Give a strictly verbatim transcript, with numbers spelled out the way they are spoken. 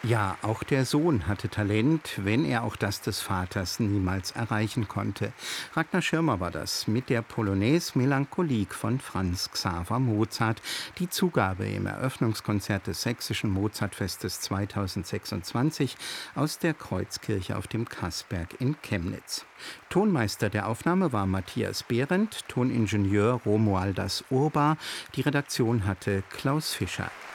Ja, auch der Sohn hatte Talent, wenn er auch das des Vaters niemals erreichen konnte. Ragnar Schirmer war das mit der Polonaise Melancholique von Franz Xaver Mozart, die Zugabe im Eröffnungskonzert des Sächsischen Mozartfestes zweitausendsechsundzwanzig aus der Kreuzkirche auf dem Kassberg in Chemnitz. Tonmeister der Aufnahme war Matthias Behrendt, Toningenieur Romualdas Urbar, die Redaktion hatte Klaus Fischer.